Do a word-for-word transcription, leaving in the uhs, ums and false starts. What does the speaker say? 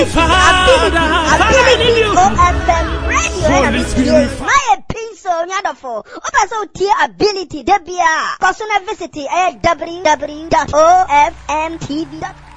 Ability O F M radio. My episode nyadofo. Opa so tier ability debia. Personal visit eh w w w dot o f m t v dot com.